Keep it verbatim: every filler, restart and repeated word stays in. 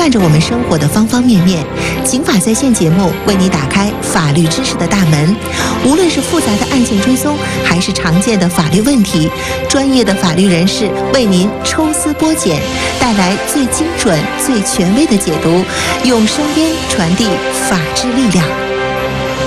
泛着我们生活的方方面面。警法在线节目为你打开法律知识的大门，无论是复杂的案件追踪，还是常见的法律问题，专业的法律人士为您抽丝剥茧，带来最精准、最权威的解读，用声音传递法治力量。